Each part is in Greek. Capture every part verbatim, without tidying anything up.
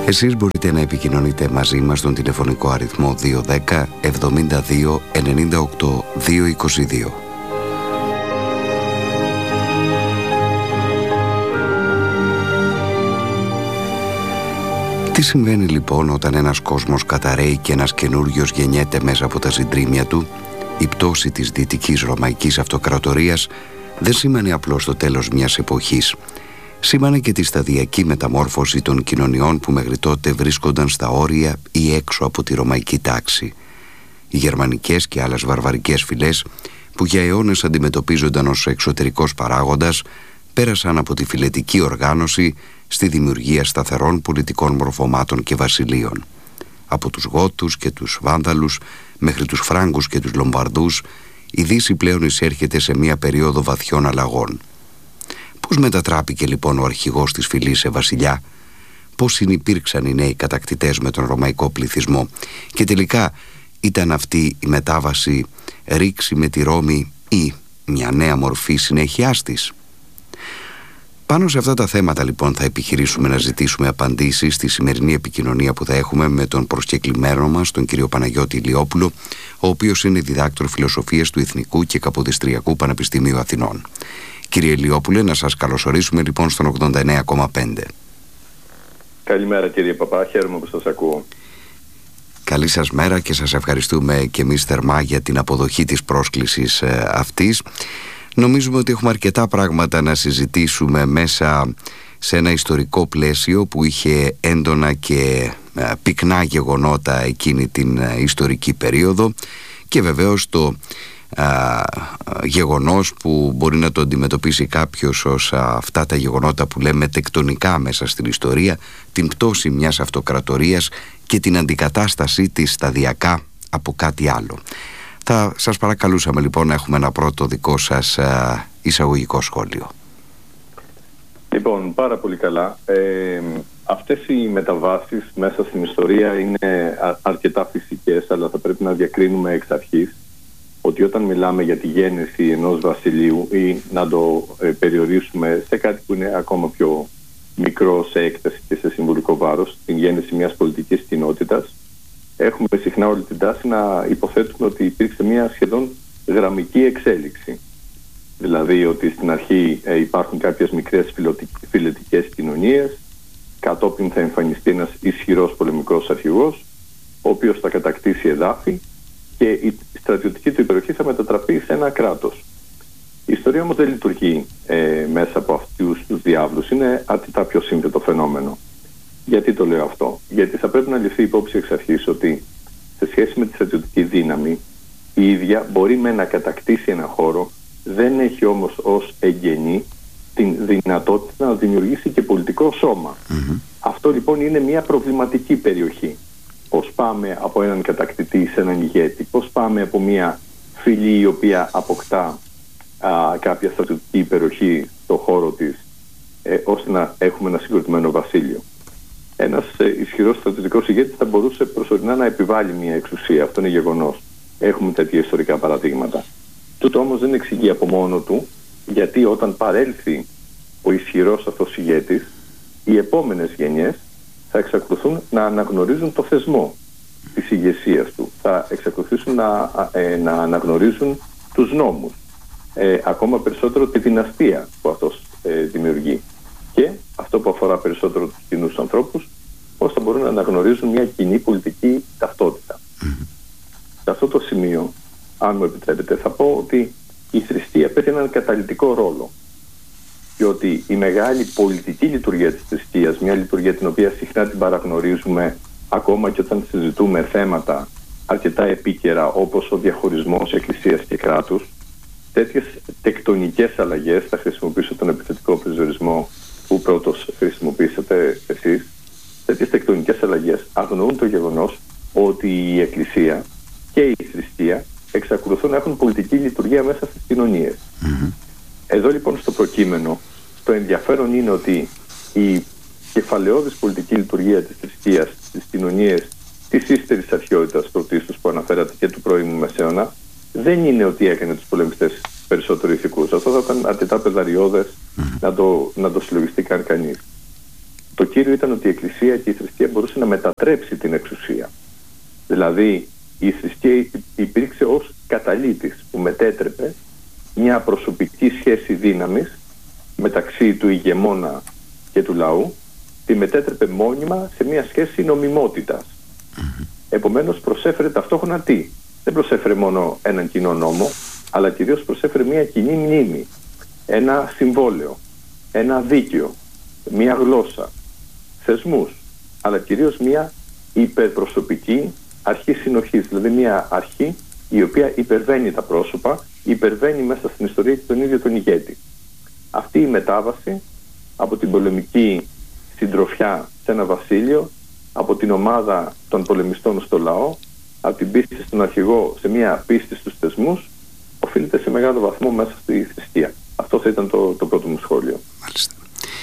Εσείς μπορείτε να επικοινωνείτε μαζί μας στον τηλεφωνικό αριθμό δύο ένα μηδέν εβδομήντα δύο ενενήντα οκτώ διακόσια είκοσι δύο. Τι συμβαίνει λοιπόν όταν ένας κόσμος καταραίει και ένας καινούριος γεννιέται μέσα από τα συντρίμμια του? Η πτώση της Δυτικής Ρωμαϊκής Αυτοκρατορίας δεν σήμανε απλώς το τέλος μιας εποχής. Σήμανε και τη σταδιακή μεταμόρφωση των κοινωνιών που μέχρι τότε βρίσκονταν στα όρια ή έξω από τη ρωμαϊκή τάξη. Οι γερμανικές και άλλες βαρβαρικές φυλές, που για αιώνες αντιμετωπίζονταν ως εξωτερικός παράγοντας, πέρασαν από τη φυλετική οργάνωση στη δημιουργία σταθερών πολιτικών μορφωμάτων και βασιλείων. Από τους Γότους και τους Βάνδαλους μέχρι τους Φράγκους και τους Λομβαρδούς, η Δύση πλέον εισέρχεται σε μια περίοδο βαθιών αλλαγών. Πώς μετατράπηκε λοιπόν ο αρχηγός της φυλής σε βασιλιά? Πώς συνυπήρξαν οι νέοι κατακτητές με τον ρωμαϊκό πληθυσμό? Και τελικά ήταν αυτή η μετάβαση ρήξη με τη Ρώμη ή μια νέα μορφή συνέχειάς της? Πάνω σε αυτά τα θέματα λοιπόν θα επιχειρήσουμε να ζητήσουμε απαντήσεις στη σημερινή επικοινωνία που θα έχουμε με τον προσκεκλημένο μας, τον κύριο Παναγιώτη Ηλιόπουλο, ο οποίος είναι διδάκτορ φιλοσοφίας του Εθνικού και Καποδιστριακού Πανεπιστημίου Αθηνών. Κύριε Ηλιόπουλε, να σας καλωσορίσουμε λοιπόν στον ογδόντα εννέα κόμμα πέντε. Καλημέρα κύριε Παπά, χαίρομαι που σας ακούω. Καλή σας μέρα και σας ευχαριστούμε και εμείς θερμά για την αποδοχή της πρόσκλησης ε, αυτής. Νομίζουμε ότι έχουμε αρκετά πράγματα να συζητήσουμε μέσα σε ένα ιστορικό πλαίσιο που είχε έντονα και ε, πυκνά γεγονότα εκείνη την ε, ιστορική περίοδο και βεβαίως το Α, γεγονός που μπορεί να το αντιμετωπίσει κάποιος ως α, αυτά τα γεγονότα που λέμε τεκτονικά μέσα στην ιστορία, την πτώση μιας αυτοκρατορίας και την αντικατάστασή της σταδιακά από κάτι άλλο. Θα σας παρακαλούσαμε λοιπόν να έχουμε ένα πρώτο δικό σας α, εισαγωγικό σχόλιο. Λοιπόν, πάρα πολύ καλά. Ε, αυτές οι μεταβάσεις μέσα στην ιστορία είναι α, αρκετά φυσικές, αλλά θα πρέπει να διακρίνουμε εξ αρχής ότι όταν μιλάμε για τη γέννηση ενός βασιλείου ή να το ε, περιορίσουμε σε κάτι που είναι ακόμα πιο μικρό σε έκταση και σε συμβολικό βάρος, την γέννηση μιας πολιτικής κοινότητας, έχουμε συχνά όλη την τάση να υποθέτουμε ότι υπήρξε μια σχεδόν γραμμική εξέλιξη. Δηλαδή ότι στην αρχή ε, υπάρχουν κάποιες μικρές φυλετικές κοινωνίες, κατόπιν θα εμφανιστεί ένας ισχυρός πολεμικός αρχηγός, ο οποίος θα κατακτήσει εδάφη και η στρατιωτική του υπεροχή θα μετατραπεί σε ένα κράτος. Η ιστορία όμως δεν λειτουργεί ε, μέσα από αυτούς τους διάβλους. Είναι αρκετά πιο σύνθετο φαινόμενο. Γιατί το λέω αυτό? Γιατί θα πρέπει να ληφθεί υπόψη εξ αρχής ότι σε σχέση με τη στρατιωτική δύναμη η ίδια μπορεί με να κατακτήσει ένα χώρο, δεν έχει όμως ως εγγενή την δυνατότητα να δημιουργήσει και πολιτικό σώμα. Mm-hmm. Αυτό λοιπόν είναι μια προβληματική περιοχή. Πώς πάμε από έναν κατακτητή σε έναν ηγέτη, πώς πάμε από μια φυλή η οποία αποκτά α, κάποια στρατιωτική υπεροχή στο χώρο της, ε, ώστε να έχουμε ένα συγκροτημένο βασίλειο. Ένας ε, ισχυρός στρατιωτικός ηγέτης θα μπορούσε προσωρινά να επιβάλλει μια εξουσία, αυτό είναι γεγονός. Έχουμε τέτοια ιστορικά παραδείγματα. Τούτο όμως δεν εξηγεί από μόνο του, γιατί όταν παρέλθει ο ισχυρός αυτός ηγέτης, οι επόμενες γενιές θα εξακολουθούν να αναγνωρίζουν το θεσμό της ηγεσίας του. Θα εξακολουθήσουν να, ε, να αναγνωρίζουν τους νόμους. Ε, ακόμα περισσότερο τη δυναστεία που αυτός ε, δημιουργεί. Και αυτό που αφορά περισσότερο τους κοινούς ανθρώπους, πώς θα μπορούν να αναγνωρίζουν μια κοινή πολιτική ταυτότητα. Mm-hmm. Σε αυτό το σημείο, αν μου επιτρέπετε, θα πω ότι η θρησκεία παίζει έναν καταλυτικό ρόλο. Και ότι η μεγάλη πολιτική λειτουργία της θρησκείας, μια λειτουργία την οποία συχνά την παραγνωρίζουμε ακόμα και όταν συζητούμε θέματα αρκετά επίκαιρα όπως ο διαχωρισμός εκκλησίας και κράτους, τέτοιες τεκτονικές αλλαγές, θα χρησιμοποιήσω τον επιθετικό προσδιορισμό που πρώτος χρησιμοποιήσατε εσείς, τέτοιες τεκτονικές αλλαγές αγνοούν το γεγονός ότι η εκκλησία και η θρησκεία εξακολουθούν να έχουν πολιτική λειτουργία μέσα στις κοινωνίες. Mm-hmm. Εδώ λοιπόν στο προκείμενο το ενδιαφέρον είναι ότι η κεφαλαιώδης πολιτική λειτουργία της θρησκείας στις κοινωνίες της ύστερης αρχαιότητας πρωτίστως που αναφέρατε και του πρώιμου Μεσαίωνα δεν είναι ότι έκανε τους πολεμιστές περισσότερο ηθικούς. Αυτό θα ήταν αρκετά πεδαριώδες mm. να, το, να το συλλογιστεί καν κανείς. Το κύριο ήταν ότι η Εκκλησία και η θρησκεία μπορούσε να μετατρέψει την εξουσία. Δηλαδή η θρησκεία υπήρξε ως καταλύτης που μετέτρεπε μια προσωπική σχέση δύναμης μεταξύ του ηγεμόνα και του λαού, τη μετέτρεπε μόνιμα σε μια σχέση νομιμότητας. Mm-hmm. Επομένως προσέφερε ταυτόχρονα τι? Δεν προσέφερε μόνο έναν κοινό νόμο, αλλά κυρίως προσέφερε μια κοινή μνήμη, ένα συμβόλαιο, ένα δίκαιο, μια γλώσσα, θεσμούς, αλλά κυρίως μια υπερπροσωπική αρχή συνοχής, δηλαδή μια αρχή η οποία υπερβαίνει τα πρόσωπα, υπερβαίνει μέσα στην ιστορία και τον ίδιο τον ηγέτη. Αυτή η μετάβαση από την πολεμική συντροφιά σε ένα βασίλειο, από την ομάδα των πολεμιστών στο λαό, από την πίστη στον αρχηγό σε μια πίστη στους θεσμούς, οφείλεται σε μεγάλο βαθμό μέσα στη θρησκεία. Αυτό θα ήταν το, το πρώτο μου σχόλιο. Μάλιστα.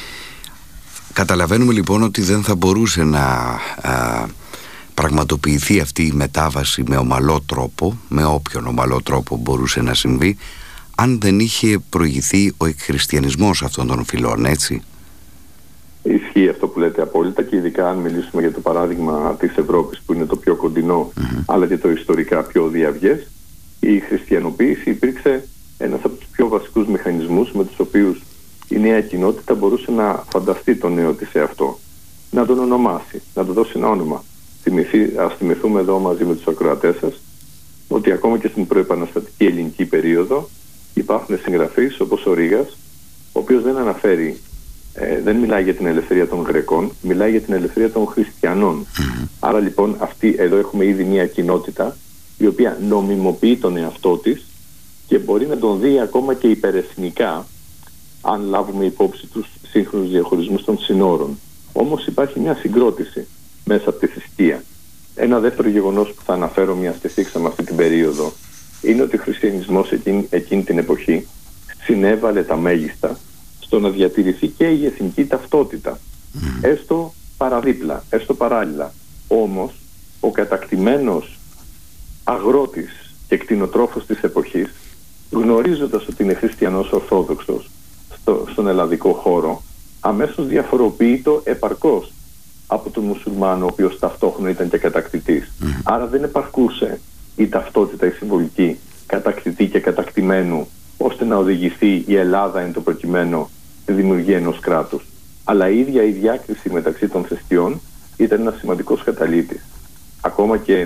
Καταλαβαίνουμε λοιπόν ότι δεν θα μπορούσε να α, πραγματοποιηθεί αυτή η μετάβαση με ομαλό τρόπο, με όποιον ομαλό τρόπο μπορούσε να συμβεί, αν δεν είχε προηγηθεί ο εκχριστιανισμός αυτών των φυλών, έτσι. Ισχύει αυτό που λέτε απόλυτα, και ειδικά αν μιλήσουμε για το παράδειγμα της Ευρώπης που είναι το πιο κοντινό, mm-hmm. αλλά και το ιστορικά πιο διαυγές. Η χριστιανοποίηση υπήρξε ένας από τους πιο βασικούς μηχανισμούς με τους οποίους η νέα κοινότητα μπορούσε να φανταστεί τον νέο της εαυτό, να τον ονομάσει, να του δώσει ένα όνομα. Ας θυμηθούμε εδώ μαζί με τους ακροατές σας ότι ακόμα και στην προεπαναστατική ελληνική περίοδο υπάρχουν συγγραφείς όπως ο Ρήγας, ο οποίος δεν αναφέρει, ε, δεν μιλάει για την ελευθερία των Γρεκών, μιλάει για την ελευθερία των χριστιανών. Mm-hmm. Άρα λοιπόν αυτή, εδώ έχουμε ήδη μια κοινότητα η οποία νομιμοποιεί τον εαυτό της και μπορεί να τον δει ακόμα και υπερεθνικά, αν λάβουμε υπόψη τους σύγχρονους διαχωρισμούς των συνόρων. Όμως υπάρχει μια συγκρότηση μέσα από τη θρησκεία. Ένα δεύτερο γεγονός που θα αναφέρω μια και θίξαμε αυτή την περίοδο είναι ότι ο χριστιανισμός εκείνη, εκείνη την εποχή συνέβαλε τα μέγιστα στο να διατηρηθεί και η εθνική ταυτότητα. Mm. Έστω παραδίπλα, έστω παράλληλα. Όμως ο κατακτημένος αγρότης και κτηνοτρόφος της εποχής, γνωρίζοντας ότι είναι χριστιανός ορθόδοξος στο, στον ελλαδικό χώρο, αμέσως διαφοροποιείτο επαρκώς από τον μουσουλμάνο, ο οποίος ταυτόχρονα ήταν και κατακτητής. Mm. Άρα δεν επαρκούσε η ταυτότητα, η συμβολική, κατακτητή και κατακτημένου, ώστε να οδηγηθεί η Ελλάδα εν το προκειμένο στη δημιουργία ενός κράτους. Αλλά η ίδια η διάκριση μεταξύ των θρησκειών ήταν ένας σημαντικός καταλύτης. Ακόμα και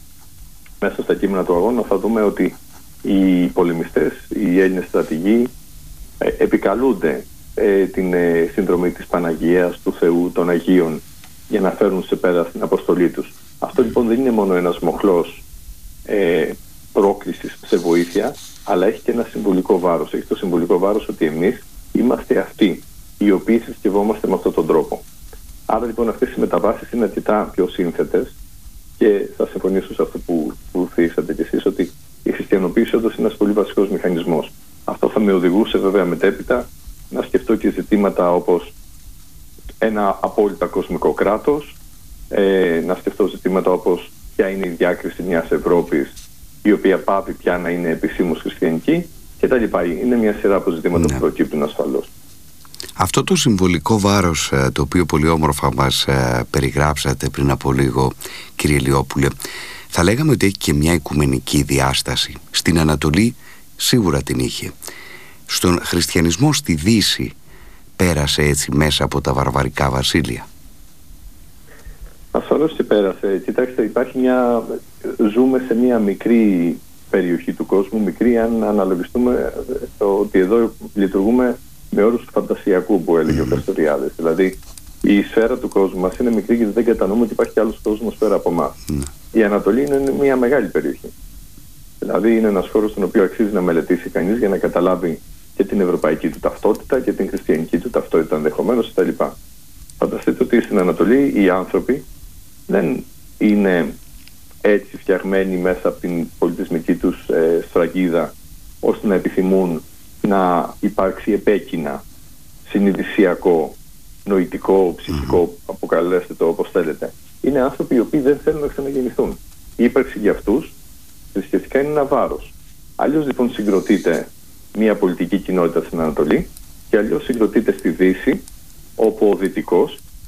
μέσα στα κείμενα του αγώνα θα δούμε ότι οι πολεμιστές, οι Έλληνες στρατηγοί ε, επικαλούνται ε, την ε, συνδρομή της Παναγίας, του Θεού, των Αγίων, για να φέρουν σε πέρα στην αποστολή τους. Αυτό λοιπόν δεν είναι μόνο ένας μοχλός ε, πρόκλησης σε βοήθεια, αλλά έχει και ένα συμβολικό βάρος. Έχει το συμβολικό βάρος ότι εμείς είμαστε αυτοί οι οποίοι θρησκευόμαστε με αυτόν τον τρόπο. Άρα λοιπόν αυτές οι μεταβάσεις είναι αρκετά πιο σύνθετες και θα συμφωνήσω σε αυτό που, που θίξατε κι εσείς, ότι η χριστιανοποίηση όντως είναι ένας πολύ βασικός μηχανισμός. Αυτό θα με οδηγούσε βέβαια μετέπειτα να σκεφτώ και ζητήματα όπως ένα απόλυτα κοσμικό κράτος, ε, να σκεφτώ ζητήματα όπως ποια είναι η διάκριση μιας Ευρώπης η οποία πάβει πια να είναι επισήμως χριστιανική κτλ. Είναι μια σειρά από ζητήματα ναι. που προκύπτουν ασφαλώς. Αυτό το συμβολικό βάρος, το οποίο πολύ όμορφα μας περιγράψατε πριν από λίγο, κύριε Λιόπουλε, θα λέγαμε ότι έχει και μια οικουμενική διάσταση. Στην Ανατολή σίγουρα την είχε. Στον χριστιανισμό στη Δύση πέρασε έτσι μέσα από τα βαρβαρικά βασίλεια. Ασφαλώς και πέρασε. Κοιτάξτε, υπάρχει μια... ζούμε σε μια μικρή περιοχή του κόσμου, μικρή αν αναλογιστούμε το ότι εδώ λειτουργούμε με όρους του φαντασιακού που έλεγε mm. ο Καστοριάδης. Δηλαδή η σφαίρα του κόσμου μας είναι μικρή και δεν κατανοούμε ότι υπάρχει και άλλος κόσμος πέρα από εμάς. Mm. Η Ανατολή είναι μια μεγάλη περιοχή. Δηλαδή είναι ένας χώρος στον οποίο αξίζει να μελετήσει κανείς για να καταλάβει και την ευρωπαϊκή του ταυτότητα και την χριστιανική του ταυτότητα ενδεχομένως κτλ. Φανταστείτε ότι στην Ανατολή οι άνθρωποι δεν είναι έτσι φτιαγμένοι μέσα από την πολιτισμική τους ε, σφραγίδα ώστε να επιθυμούν να υπάρξει επέκεινα, συνειδησιακό, νοητικό, ψυχικό, mm-hmm. αποκαλέστε το όπως θέλετε. Είναι άνθρωποι οι οποίοι δεν θέλουν να ξαναγεννηθούν. Η ύπαρξη για αυτούς θρησκευτικά είναι ένα βάρος. Αλλιώς λοιπόν συγκροτείται μια πολιτική κοινότητα στην Ανατολή και αλλιώς συγκροτείται στη Δύση, όπου ο Δυτικός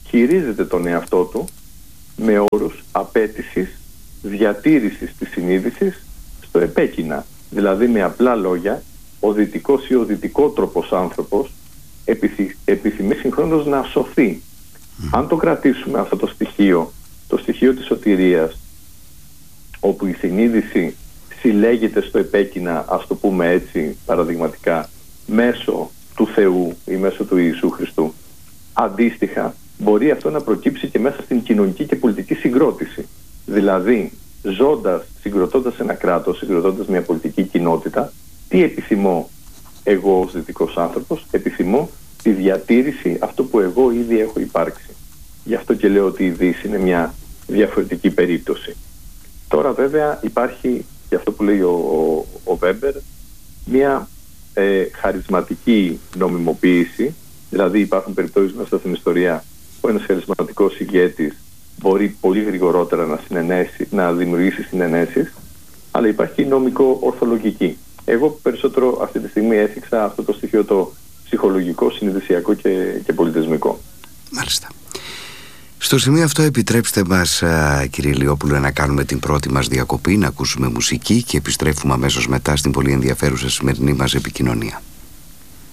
χειρίζεται τον εαυτό του με όρους απέτησης διατήρησης της συνείδησης στο επέκεινα. Δηλαδή, με απλά λόγια, ο δυτικός ή ο δυτικότροπος άνθρωπος επιθυ... επιθυμεί συγχρόνως να σωθεί. Mm. Αν το κρατήσουμε αυτό το στοιχείο, το στοιχείο της σωτηρίας, όπου η συνείδηση συλλέγεται στο επέκεινα, ας το πούμε έτσι παραδειγματικά, μέσω του Θεού ή μέσω του Ιησού Χριστού, αντίστοιχα μπορεί αυτό να προκύψει και μέσα στην κοινωνική και πολιτική συγκρότηση. Δηλαδή, ζώντας, συγκροτώντας ένα κράτος, συγκροτώντας μια πολιτική κοινότητα, τι επιθυμώ εγώ ως δυτικός άνθρωπος? Επιθυμώ τη διατήρηση αυτού που εγώ ήδη έχω υπάρξει. Γι' αυτό και λέω ότι η Δύση είναι μια διαφορετική περίπτωση. Τώρα βέβαια υπάρχει και αυτό που λέει ο, ο, ο Βέμπερ, μια ε, χαρισματική νομιμοποίηση. Δηλαδή υπάρχουν περιπτώσεις μέσα στην ιστορία που ένας χαρισματικός ηγέτης μπορεί πολύ γρηγορότερα να, συνενέσει, να δημιουργήσει συνενέσεις, αλλά υπάρχει και η νομικο-ορθολογική. Εγώ περισσότερο αυτή τη στιγμή έθιξα αυτό το στοιχείο το ψυχολογικό, συνειδησιακό και, και πολιτισμικό. Μάλιστα. Στο σημείο αυτό επιτρέψτε μας, κύριε Ηλιόπουλε, να κάνουμε την πρώτη μας διακοπή, να ακούσουμε μουσική και επιστρέφουμε αμέσως μετά στην πολύ ενδιαφέρουσα σημερινή μας επικοινωνία.